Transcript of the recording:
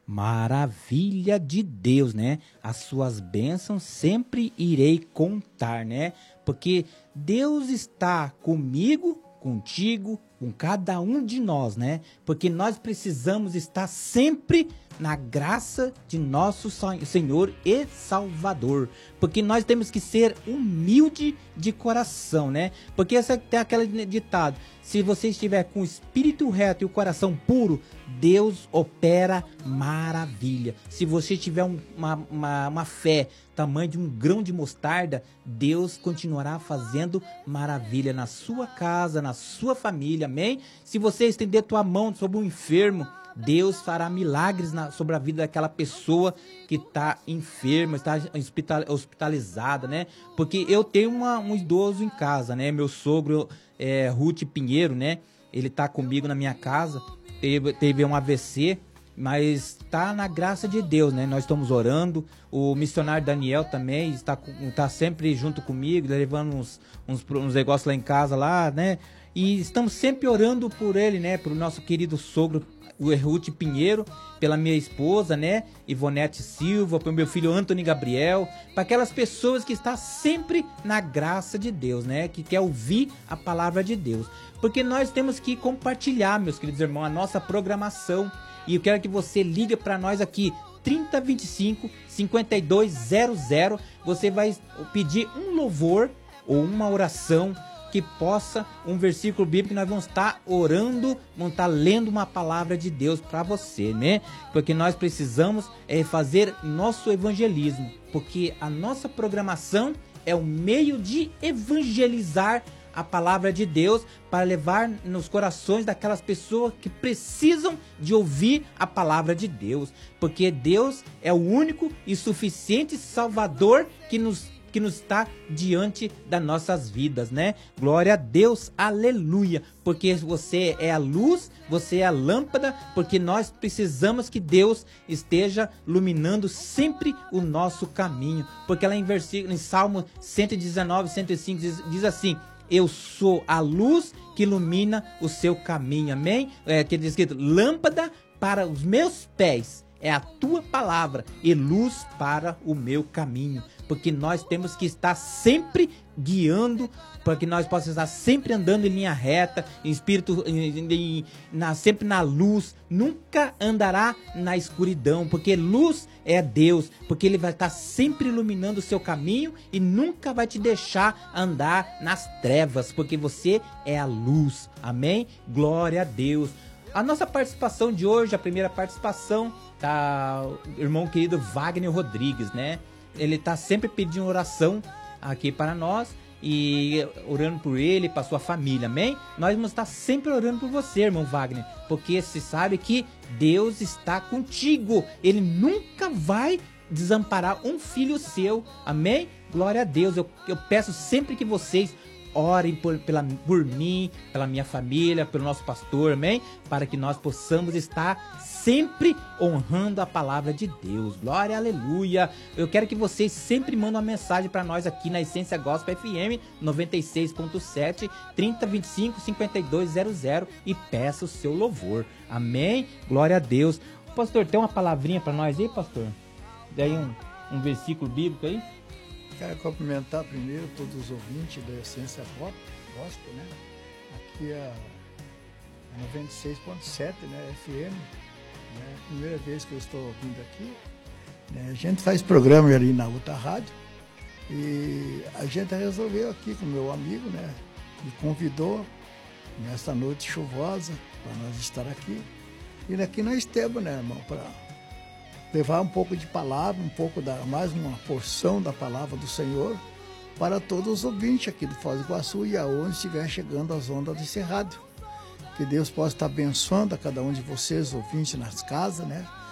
Maravilha de Deus, né? As suas bênçãos sempre irei contar, né? Porque Deus está comigo, contigo, com cada um de nós, né? Porque nós precisamos estar sempre na graça de nosso Senhor e Salvador. Porque nós temos que ser humilde de coração, né? Porque essa tem aquele ditado: se você estiver com o espírito reto e o coração puro, Deus opera maravilha. Se você tiver uma fé tamanho de um grão de mostarda, Deus continuará fazendo maravilha na sua casa, na sua família, amém? Se você estender tua mão sobre um enfermo, Deus fará milagres sobre a vida daquela pessoa que está enferma, está hospitalizada, né? Porque eu tenho um idoso em casa, né? Meu sogro, Ruth Pinheiro, né? Ele está comigo na minha casa, teve um AVC, mas está na graça de Deus, né? Nós estamos orando. O missionário Daniel também está sempre junto comigo, levando uns negócios lá em casa, lá, né? E estamos sempre orando por ele, né? Por nosso querido sogro, o Ruth Pinheiro, pela minha esposa, né, Ivonete Silva, pelo meu filho Antônio Gabriel, para aquelas pessoas que estão sempre na graça de Deus, né, que quer ouvir a palavra de Deus. Porque nós temos que compartilhar, meus queridos irmãos, a nossa programação. E eu quero que você ligue para nós aqui, 3025-5200. Você vai pedir um louvor ou uma oração que possa, um versículo bíblico, que nós vamos estar orando, vamos estar lendo uma palavra de Deus para você, né? Porque nós precisamos fazer nosso evangelismo, porque a nossa programação é o meio de evangelizar a palavra de Deus para levar nos corações daquelas pessoas que precisam de ouvir a palavra de Deus, porque Deus é o único e suficiente Salvador que nos está diante das nossas vidas, né? Glória a Deus, aleluia, porque você é a luz, você é a lâmpada, porque nós precisamos que Deus esteja iluminando sempre o nosso caminho, porque lá em Salmo 119, 105 diz assim: eu sou a luz que ilumina o seu caminho, amém? Que diz escrito: lâmpada para os meus pés é a tua palavra e luz para o meu caminho. Porque nós temos que estar sempre guiando, para que nós possamos estar sempre andando em linha reta, em espírito, sempre na luz, nunca andará na escuridão, porque luz é Deus, porque Ele vai estar sempre iluminando o seu caminho e nunca vai te deixar andar nas trevas, porque você é a luz, amém? Glória a Deus. A nossa participação de hoje, a primeira participação, tá o irmão querido Wagner Rodrigues, né? Ele tá sempre pedindo oração aqui para nós e orando por ele, para sua família, amém? Nós vamos estar sempre orando por você, irmão Wagner, porque você sabe que Deus está contigo. Ele nunca vai desamparar um filho seu, amém? Glória a Deus. Eu peço sempre que vocês orem por mim, pela minha família, pelo nosso pastor, amém? Para que nós possamos estar sempre honrando a palavra de Deus. Glória, aleluia. Eu quero que vocês sempre mandem uma mensagem para nós aqui na Essência Gospel FM 96.7, 3025-5200 e peça o seu louvor. Amém? Glória a Deus. Pastor, tem uma palavrinha para nós aí, pastor? Daí um versículo bíblico aí? Quero cumprimentar primeiro todos os ouvintes da Essência Gospel, né? Aqui é a 96.7, né? FM, né? Primeira vez que eu estou vindo aqui, né? A gente faz programa ali na outra rádio e a gente resolveu aqui com o meu amigo, né? Me convidou nessa noite chuvosa para nós estar aqui. E aqui nós temos, né, irmão, para levar um pouco de palavra, mais uma porção da palavra do Senhor para todos os ouvintes aqui do Foz do Iguaçu e aonde estiver chegando as ondas desse rádio. Que Deus possa estar abençoando a cada um de vocês, ouvintes nas casas, né?